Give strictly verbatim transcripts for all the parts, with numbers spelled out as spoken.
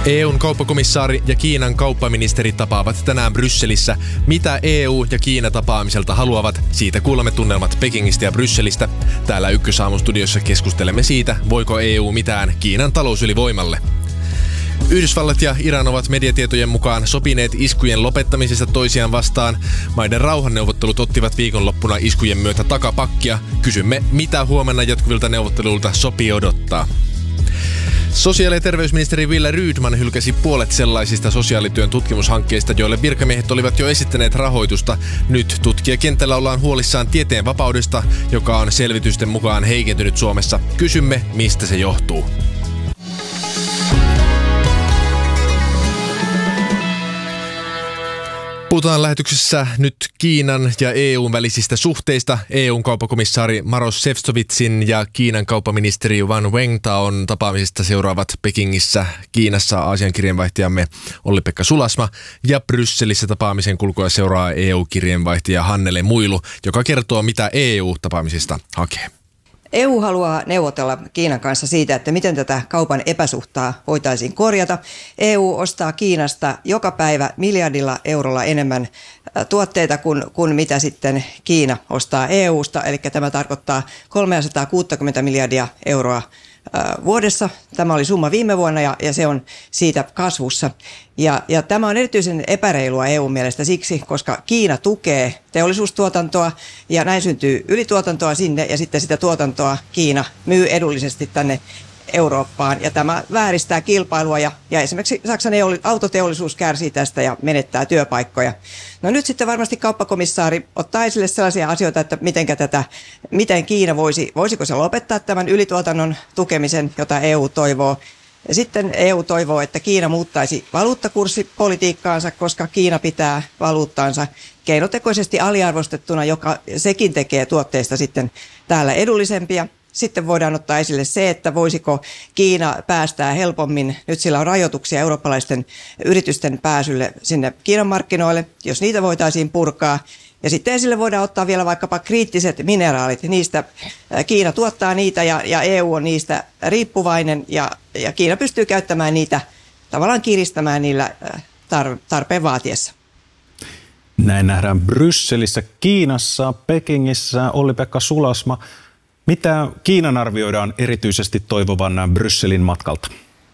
E U:n kauppakomissaari ja Kiinan kauppaministeri tapaavat tänään Brysselissä. Mitä E U ja Kiina tapaamiselta haluavat, siitä kuulemme tunnelmat Pekingistä ja Brysselistä. Täällä Ykkösaamun studiossa keskustelemme siitä, voiko E U mitään Kiinan talousylivoimalle. Yhdysvallat ja Iran ovat mediatietojen mukaan sopineet iskujen lopettamisesta toisiaan vastaan. Maiden rauhanneuvottelut ottivat viikonloppuna iskujen myötä takapakkia. Kysymme, mitä huomenna jatkuvilta neuvotteluilta sopii odottaa. Sosiaali- ja terveysministeri Wille Rydman hylkäsi puolet sellaisista sosiaalityön tutkimushankkeista, joille virkamiehet olivat jo esittäneet rahoitusta. Nyt tutkijakentällä ollaan huolissaan tieteen vapaudesta, joka on selvitysten mukaan heikentynyt Suomessa. Kysymme, mistä se johtuu. Puhutaan lähetyksessä nyt Kiinan ja E U:n välisistä suhteista. E U:n kauppakomissaari Maroš Šefčovičin ja Kiinan kauppaministeri Wang Wengtaon tapaamisesta seuraavat Pekingissä, Kiinassa Aasian kirjeenvaihtajamme Olli-Pekka Sulasma ja Brysselissä tapaamisen kulkua seuraa E U-kirjeenvaihtaja Hannele Muilu, joka kertoo, mitä E U tapaamisesta hakee. E U haluaa neuvotella Kiinan kanssa siitä, että miten tätä kaupan epäsuhtaa voitaisiin korjata. E U ostaa Kiinasta joka päivä miljardilla eurolla enemmän tuotteita kuin, kuin mitä sitten Kiina ostaa E U:sta. Eli tämä tarkoittaa kolmesataakuusikymmentä miljardia euroa vuodessa. Tämä oli summa viime vuonna ja, ja se on siitä kasvussa. Ja, ja tämä on erityisen epäreilua E U:n mielestä siksi, koska Kiina tukee teollisuustuotantoa ja näin syntyy ylituotantoa sinne ja sitten sitä tuotantoa Kiina myy edullisesti tänne Eurooppaan ja tämä vääristää kilpailua ja, ja esimerkiksi Saksan autoteollisuus kärsii tästä ja menettää työpaikkoja. No nyt sitten varmasti kauppakomissaari ottaa esille sellaisia asioita, että mitenkä tätä, miten Kiina voisi, voisiko se lopettaa tämän ylituotannon tukemisen, jota E U toivoo. Ja sitten E U toivoo, että Kiina muuttaisi valuuttakurssipolitiikkaansa, koska Kiina pitää valuuttaansa keinotekoisesti aliarvostettuna, joka sekin tekee tuotteista sitten täällä edullisempia. Sitten voidaan ottaa esille se, että voisiko Kiina päästää helpommin, nyt sillä on rajoituksia eurooppalaisten yritysten pääsylle sinne Kiinan markkinoille, jos niitä voitaisiin purkaa. Ja sitten esille voidaan ottaa vielä vaikkapa kriittiset mineraalit, niistä Kiina tuottaa niitä ja, ja E U on niistä riippuvainen ja, ja Kiina pystyy käyttämään niitä, tavallaan kiristämään niillä tar- tarpeen vaatiessa. Näin nähdään Brysselissä, Kiinassa, Pekingissä. Olli-Pekka Sulasma. Mitä Kiinan arvioidaan erityisesti toivovan Brysselin matkalta?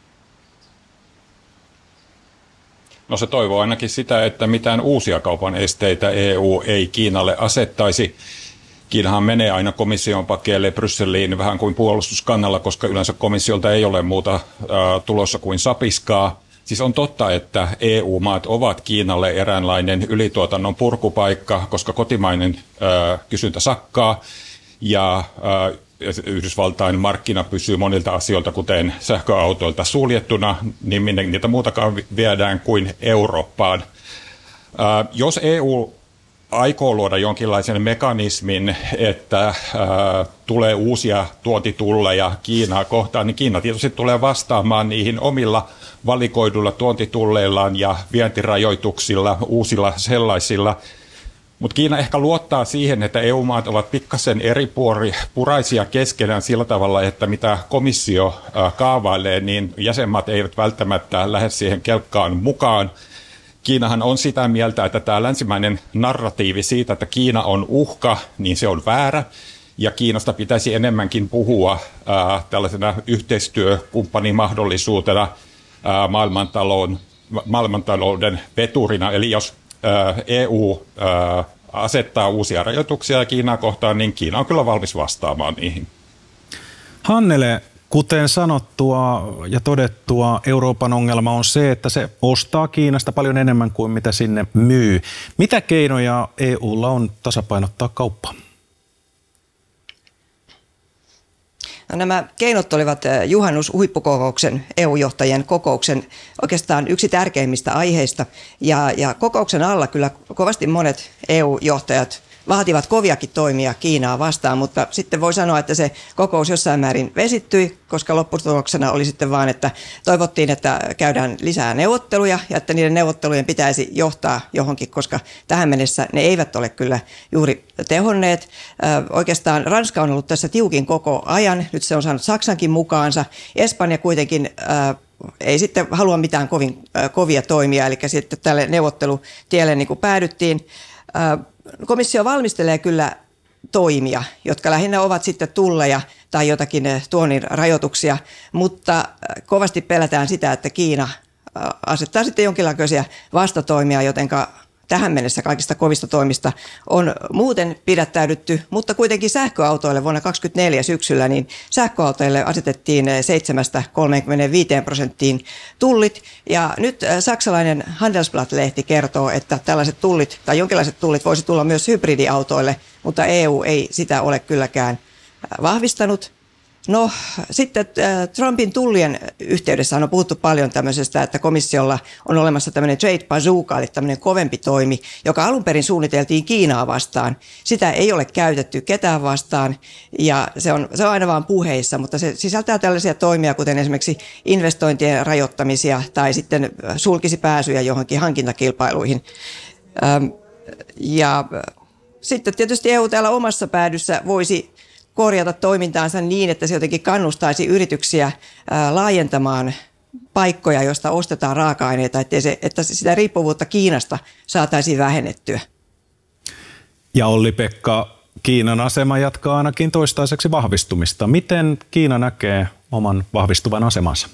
No se toivoo ainakin sitä, että mitään uusia kaupan esteitä E U ei Kiinalle asettaisi. Kiinahan menee aina komission pakeille Brysseliin vähän kuin puolustuskannalla, koska yleensä komissiolta ei ole muuta äh, tulossa kuin sapiskaa. Siis on totta, että E U-maat ovat Kiinalle eräänlainen ylituotannon purkupaikka, koska kotimainen äh, kysyntä sakkaa. Ja äh, Yhdysvaltain markkina pysyy monilta asioilta, kuten sähköautoilta suljettuna, niin minne niitä muutakaan viedään kuin Eurooppaan. Äh, jos E U aikoo luoda jonkinlaisen mekanismin, että äh, tulee uusia tuontitulleja Kiinaa kohtaan, niin Kiina tietysti tulee vastaamaan niihin omilla valikoiduilla tuontitulleillaan ja vientirajoituksilla, uusilla sellaisilla. Mutta Kiina ehkä luottaa siihen, että E U-maat ovat pikkasen eripuraisia keskenään sillä tavalla, että mitä komissio kaavailee, niin jäsenmaat eivät välttämättä lähde siihen kelkkaan mukaan. Kiinahan on sitä mieltä, että tämä länsimäinen narratiivi siitä, että Kiina on uhka, niin se on väärä. Ja Kiinasta pitäisi enemmänkin puhua ää, tällaisena yhteistyökumppanimahdollisuutena ää, maailmantalouden, maailmantalouden veturina. Eli jos E U ää, asettaa uusia rajoituksia Kiinaa kohtaan, niin Kiina on kyllä valmis vastaamaan niihin. Hannele, kuten sanottua ja todettua, Euroopan ongelma on se, että se ostaa Kiinasta paljon enemmän kuin mitä sinne myy. Mitä keinoja E U:lla on tasapainottaa kauppaa? No, nämä keinot olivat juhannushuippukokouksen E U-johtajien kokouksen oikeastaan yksi tärkeimmistä aiheista. Ja, ja kokouksen alla kyllä kovasti monet E U-johtajat vaativat koviakin toimia Kiinaa vastaan, mutta sitten voi sanoa, että se kokous jossain määrin vesittyi, koska lopputuloksena oli sitten vaan, että toivottiin, että käydään lisää neuvotteluja ja että niiden neuvottelujen pitäisi johtaa johonkin, koska tähän mennessä ne eivät ole kyllä juuri tehonneet. Oikeastaan Ranska on ollut tässä tiukin koko ajan, nyt se on saanut Saksankin mukaansa. Espanja kuitenkin ei sitten halua mitään kovin kovia toimia, eli sitten tälle neuvottelutielle niin kuin päädyttiin. Komissio valmistelee kyllä toimia, jotka lähinnä ovat sitten tulleja tai jotakin tuonnin rajoituksia, mutta kovasti pelätään sitä, että Kiina asettaa sitten jonkinlaisia vastatoimia, jotenka tähän mennessä kaikista kovista toimista on muuten pidättäydytty, mutta kuitenkin sähköautoille vuonna kaksituhattakaksikymmentäneljä syksyllä niin sähköautoille asetettiin seitsemästä kolmeenkymmeneenviiteen prosenttiin tullit. Ja nyt saksalainen Handelsblatt-lehti kertoo, että tällaiset tullit tai jonkinlaiset tullit voisi tulla myös hybridiautoille, mutta E U ei sitä ole kylläkään vahvistanut. No sitten Trumpin tullien yhteydessä on puhuttu paljon tämmöisestä, että komissiolla on olemassa tämmöinen trade bazooka, eli tämmöinen kovempi toimi, joka alun perin suunniteltiin Kiinaa vastaan. Sitä ei ole käytetty ketään vastaan ja se on, se on aina vaan puheissa, mutta se sisältää tällaisia toimia, kuten esimerkiksi investointien rajoittamisia tai sitten sulkisi pääsyjä johonkin hankintakilpailuihin. Ja sitten tietysti E U täällä omassa päädyssä voisi korjata toimintaansa niin, että se jotenkin kannustaisi yrityksiä ää, laajentamaan paikkoja, joista ostetaan raaka-aineita, ettei se, että sitä riippuvuutta Kiinasta saataisiin vähennettyä. Ja Olli-Pekka, Kiinan asema jatkaa ainakin toistaiseksi vahvistumista. Miten Kiina näkee oman vahvistuvan asemansa?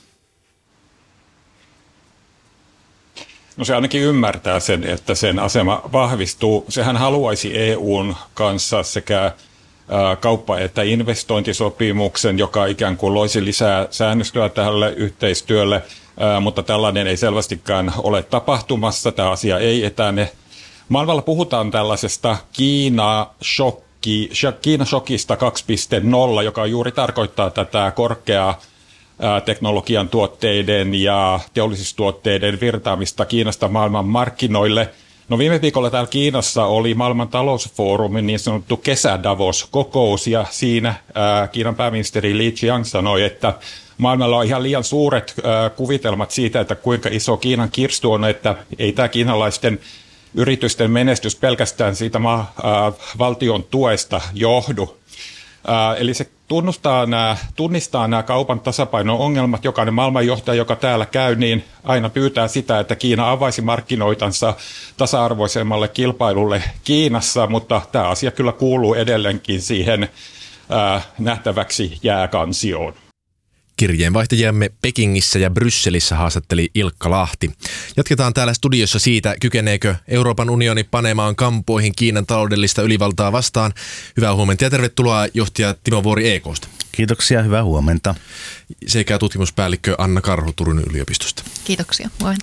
No se ainakin ymmärtää sen, että sen asema vahvistuu. Sehän haluaisi E U:n kanssa sekä kauppa- että investointisopimuksen, joka ikään kuin loisi lisää säännöstöä tälle yhteistyölle, mutta tällainen ei selvästikään ole tapahtumassa. Tämä asia ei etene. Maailmalla puhutaan tällaisesta Kiina-shokki, Kiina-shokista kaksi piste nolla, joka juuri tarkoittaa tätä korkeaa teknologian tuotteiden ja teollisuustuotteiden virtaamista Kiinasta maailman markkinoille. No viime viikolla täällä Kiinassa oli maailman talousfoorumin niin sanottu kesä-Davos-kokous ja siinä ää, Kiinan pääministeri Li Qiang sanoi, että maailmalla on ihan liian suuret ää, kuvitelmat siitä, että kuinka iso Kiinan kirstu on, että ei tämä kiinalaisten yritysten menestys pelkästään siitä maa, ää, valtion tuesta johdu. Ää, eli se tunnustaa nämä, tunnistaa nämä kaupan tasapainon ongelmat. Jokainen maailmanjohtaja, joka täällä käy, niin aina pyytää sitä, että Kiina avaisi markkinoitansa tasa-arvoisemmalle kilpailulle Kiinassa, mutta tämä asia kyllä kuuluu edelleenkin siihen ää, nähtäväksi jääkansioon. Kirjeenvaihtajiamme Pekingissä ja Brysselissä haastatteli Ilkka Lahti. Jatketaan täällä studiossa siitä, kykeneekö Euroopan unioni panemaan kampoihin Kiinan taloudellista ylivaltaa vastaan. Hyvää huomenta ja tervetuloa johtaja Timo Vuori E K:sta. Kiitoksia, hyvää huomenta. Sekä tutkimuspäällikkö Anna Karhu Turun yliopistosta. Kiitoksia, huomenta.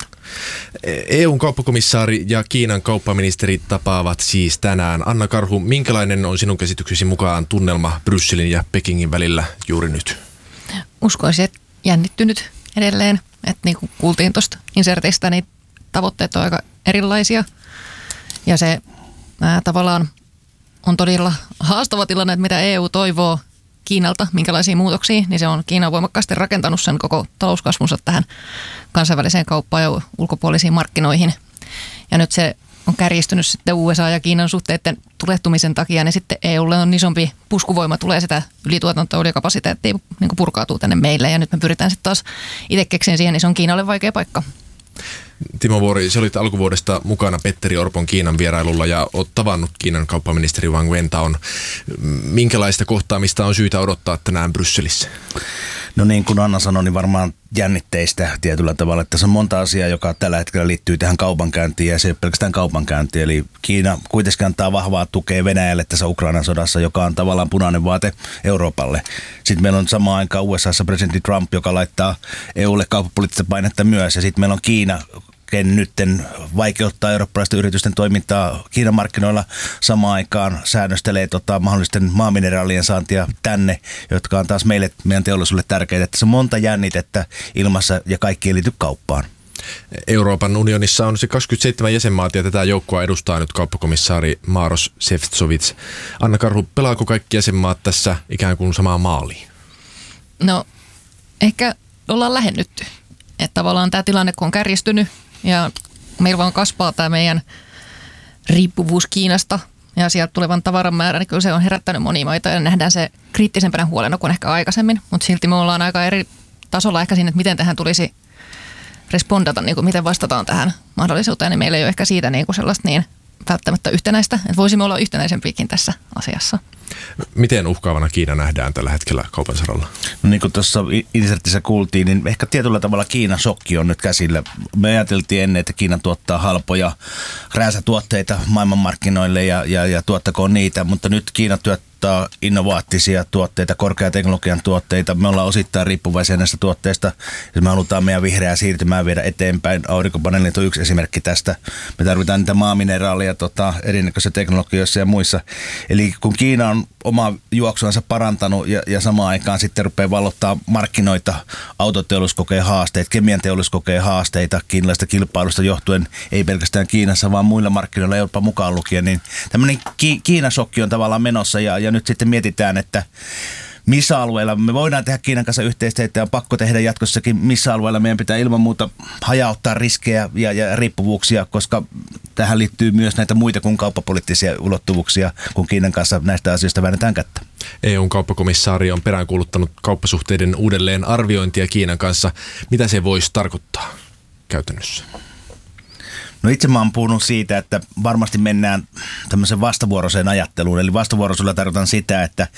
E U:n kauppakomissaari ja Kiinan kauppaministeri tapaavat siis tänään. Anna Karhu, minkälainen on sinun käsityksesi mukaan tunnelma Brysselin ja Pekingin välillä juuri nyt? Uskoisin, että jännittynyt edelleen, että niin kuin kuultiin tuosta insertistä, niin tavoitteet on aika erilaisia ja se ää, tavallaan on todella haastava tilanne, että mitä E U toivoo Kiinalta, minkälaisia muutoksia, niin se on Kiina voimakkaasti rakentanut sen koko talouskasvunsa tähän kansainväliseen kauppaan ja ulkopuolisiin markkinoihin ja nyt se on kärjistynyt sitten U S A ja Kiinan suhteiden tulehtumisen takia, niin sitten E U:lle on isompi puskuvoima, tulee sitä ylituotantoa ja kapasiteettia niin kuin purkautuu tänne meille. Ja nyt me pyritään sitten taas itse keksiin siihen, niin se on Kiinalle vaikea paikka. Timo Vuori, sä olit alkuvuodesta mukana Petteri Orpon Kiinan vierailulla ja olet tavannut Kiinan kauppaministeri Wang Wentaon. Minkälaista kohtaamista on syytä odottaa tänään Brysselissä? No niin kuin Anna sanoi, niin varmaan jännitteistä tietyllä tavalla, että tässä on monta asiaa, joka tällä hetkellä liittyy tähän kaupankäyntiin ja se ei ole pelkästään kaupankäynti. Eli Kiina kuitenkin antaa vahvaa tukea Venäjälle tässä Ukrainan sodassa, joka on tavallaan punainen vaate Euroopalle. Sitten meillä on samaan aikaan U S A:ssa presidentti Trump, joka laittaa E U:lle kauppapoliittista painetta myös ja sitten meillä on Kiina, ken nytten vaikeuttaa eurooppalaisten yritysten toimintaa Kiinan markkinoilla samaan aikaan säännöstelee tota, mahdollisten maamineraalien saantia tänne, jotka on taas meille, meidän teollisuudelle tärkeitä. Tässä on monta jännitettä ilmassa ja kaikki ei liity kauppaan. Euroopan unionissa on se kaksikymmentäseitsemän jäsenmaata ja tätä joukkoa edustaa nyt kauppakomissaari Maros Šefčovič. Anna Karhu, pelaako kaikki jäsenmaat tässä ikään kuin samaan maaliin? No ehkä ollaan lähennytty. Että tavallaan tämä tilanne kun on kärjistynyt ja meillä vaan kasvaa tämä meidän riippuvuus Kiinasta ja sieltä tulevan tavaran määrä, niin kyllä se on herättänyt monia maita ja nähdään se kriittisempänä huolena kuin ehkä aikaisemmin, mutta silti me ollaan aika eri tasolla ehkä siinä, että miten tähän tulisi respondata, niin kuin miten vastataan tähän mahdollisuuteen, niin meillä ei ole ehkä siitä niin kuin sellaista niin välttämättä yhtenäistä, että voisimme olla yhtenäisempiäkin tässä asiassa. Miten uhkaavana Kiina nähdään tällä hetkellä kaupan saralla? No niin kuin tuossa insertissä kuultiin, niin ehkä tietyllä tavalla Kiinan shokki on nyt käsillä. Me ajateltiin ennen, että Kiina tuottaa halpoja rääsätuotteita maailmanmarkkinoille ja, ja, ja tuottakoon niitä, mutta nyt Kiina tuottaa innovaattisia tuotteita, korkeateknologian tuotteita. Me ollaan osittain riippuvaisia näistä tuotteista. Jos me halutaan meidän vihreää siirtymää viedä eteenpäin, aurinkopaneelit on yksi esimerkki tästä. Me tarvitaan niitä maamineraaleja tota, erinäköisissä teknologioissa ja muissa. Eli kun Kiina on omaa juoksuansa parantanut ja, ja samaan aikaan sitten rupeaa vallottaa markkinoita, autoteollisuus kokee haasteita, kemian teollisuus kokee haasteita kiinalaisesta kilpailusta johtuen, ei pelkästään Kiinassa, vaan muilla markkinoilla Euroopan mukaan lukien, niin tämmöinen Ki- Kiinasokki on tavallaan menossa ja, ja nyt sitten mietitään, että missä alueella me voidaan tehdä Kiinan kanssa yhteistyötä ja on pakko tehdä jatkossakin, missä alueella meidän pitää ilman muuta hajauttaa riskejä ja, ja riippuvuuksia, koska tähän liittyy myös näitä muita kuin kauppapoliittisia ulottuvuuksia, kun Kiinan kanssa näistä asioista väännetään kättä. E U:n kauppakomissaari on peräänkuuluttanut kauppasuhteiden uudelleen arviointia Kiinan kanssa. Mitä se voisi tarkoittaa käytännössä? No itse mä oon puhunut siitä, että varmasti mennään tämmöiseen vastavuoroiseen ajatteluun. Eli vastavuoroisuudella tarkoitan sitä, että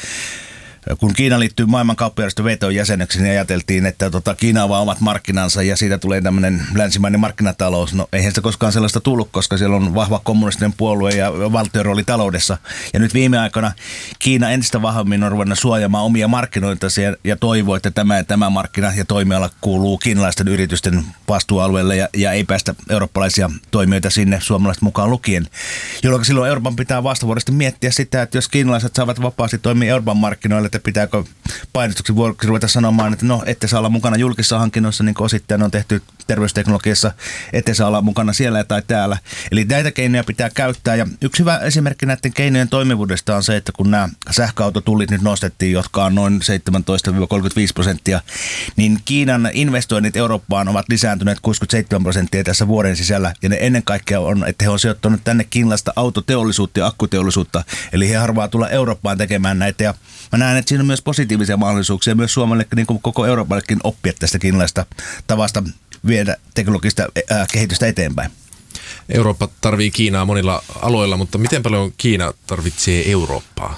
kun Kiina liittyy maailman kauppajärjestön V T O:n jäseneksi, niin ajateltiin, että tota, Kiina avaa omat markkinansa ja siitä tulee tämmöinen länsimainen markkinatalous. No eihän se koskaan sellaista tullut, koska siellä on vahva kommunistinen puolue ja valtion rooli taloudessa. Ja nyt viime aikoina Kiina entistä vahvemmin on ruvennut suojaamaan omia markkinoita ja toivoo, että tämä ja tämä markkina ja toimiala kuuluu kiinalaisten yritysten vastuualueelle ja, ja ei päästä eurooppalaisia toimijoita sinne suomalaiset mukaan lukien. Jolloin silloin Euroopan pitää vastavuoroisesti miettiä sitä, että jos kiinalaiset saavat vapaasti toimia Euroopan markkinoille, että pitääkö painostuksen vuoksi ruveta sanomaan, että no, ette saa olla mukana julkisissa hankinnoissa, niin kuin osittain on tehty terveysteknologiassa, ette saa olla mukana siellä tai täällä. Eli näitä keinoja pitää käyttää. Ja yksi hyvä esimerkki näiden keinojen toimivuudesta on se, että kun nämä sähköautotullit nyt nostettiin, jotka on noin seitsemäntoista kolmekymmentäviisi prosenttia, niin Kiinan investoinnit Eurooppaan ovat lisääntyneet kuusikymmentäseitsemän prosenttia tässä vuoden sisällä. Ja ne ennen kaikkea on, että he on sijoittanut tänne kiinalaista autoteollisuutta ja akkuteollisuutta. Eli he harvaa tulla Eurooppaan tekemään näitä. Ja mä näen, että siinä on myös positiivisia mahdollisuuksia myös Suomelle, niin kuin koko Euroopallekin oppia tästä kiinalaista tavasta viedä teknologista ää, kehitystä eteenpäin. Eurooppa tarvitsee Kiinaa monilla aloilla, mutta miten paljon Kiina tarvitsee Eurooppaa?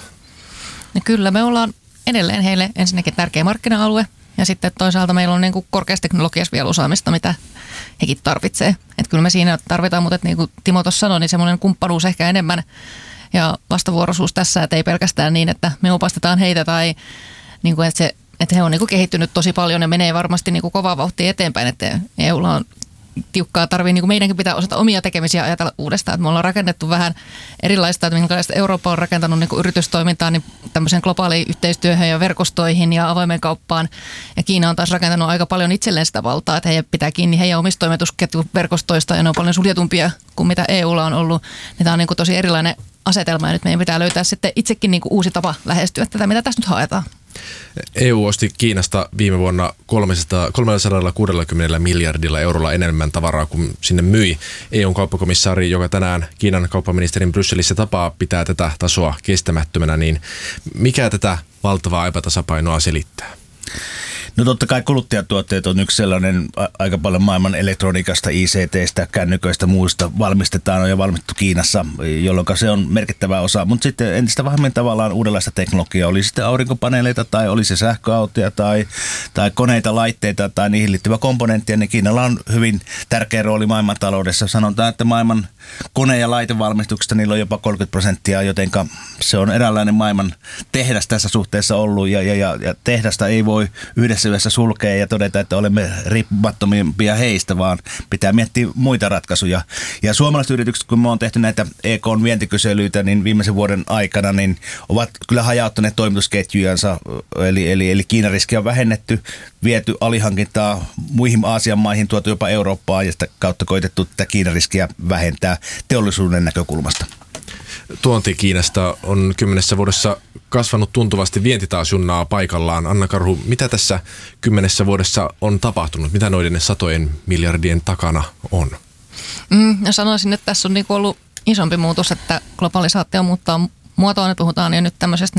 No kyllä, me ollaan edelleen heille ensinnäkin tärkeä markkina-alue ja sitten toisaalta meillä on niin kuin korkeassa teknologiassa vielä osaamista, mitä hekin tarvitsee. Että kyllä me siinä tarvitaan, mutta niin kuin Timo tuossa sanoi, niin semmoinen kumppanuus ehkä enemmän ja vastavuoroisuus tässä, että ei pelkästään niin, että me opastetaan heitä tai niin kuin, että, se, että he on niin kuin kehittynyt tosi paljon ja menee varmasti niin kuin kovaa vauhtia eteenpäin, että E Ulla on tiukkaa tarvii, niin kuin meidänkin pitää osata omia tekemisiä ajatella uudestaan, että me ollaan rakennettu vähän erilaista, että minkälaista Eurooppa on rakentanut niin kuin yritystoimintaa niin tämmöiseen globaaliin yhteistyöhön ja verkostoihin ja avoimeen kauppaan ja Kiina on taas rakentanut aika paljon itselleen sitä valtaa, että heidän pitää kiinni heidän omista toimitusketjuverkostoista ja ne on paljon suljetumpia kuin mitä E Ulla on ollut, niin tämä on niin kuin tosi erilainen asetelma ja nyt meidän pitää löytää sitten itsekin niin kuin uusi tapa lähestyä tätä, mitä tässä nyt haetaan. E U osti Kiinasta viime vuonna kolmesataakuusikymmentä miljardilla eurolla enemmän tavaraa kuin sinne myi. E U:n kauppakomissaari, joka tänään Kiinan kauppaministerin Brysselissä tapaa, pitää tätä tasoa kestämättömänä, niin mikä tätä valtavaa epätasapainoa selittää? No totta kai kuluttajatuotteet on yksi sellainen, aika paljon maailman elektroniikasta, I C T:stä, kännyköistä, muista valmistetaan ja valmistettu Kiinassa, jolloin se on merkittävä osa. Mutta sitten entistä vahvemmin tavallaan uudenlaista teknologiaa, oli sitten aurinkopaneeleita tai oli se sähköautoja tai, tai koneita, laitteita tai niihin liittyvä komponenttia, niin Kiinalla on hyvin tärkeä rooli maailmantaloudessa. Sanotaan, että maailman kone- ja laitevalmistuksesta niillä on jopa kolmekymmentä prosenttia, jotenka se on eräänlainen maailman tehdas tässä suhteessa ollut ja, ja, ja, ja tehdasta ei voi yhdessä yhdessä sulkea ja todeta, että olemme riippumattomimpia heistä, vaan pitää miettiä muita ratkaisuja. Ja suomalaiset yritykset, kun me on tehty näitä E K:n vientikyselyitä, niin viimeisen vuoden aikana, niin ovat kyllä hajauttaneet toimitusketjujansa, eli, eli, eli Kiinan riskiä on vähennetty, viety alihankintaa muihin Aasian maihin, tuotu jopa Eurooppaan ja sitä kautta koitettu tätä Kiinan riskiä vähentää teollisuuden näkökulmasta. Tuonti Kiinasta on kymmenessä vuodessa kasvanut tuntuvasti, vienti taas junnaa paikallaan. Anna Karhu, mitä tässä kymmenessä vuodessa on tapahtunut? Mitä noiden satojen miljardien takana on? Mm, ja sanoisin, että tässä on niinku ollut isompi muutos, että globalisaatio muuttaa muotoa. Nyt puhutaan jo nyt tämmöisestä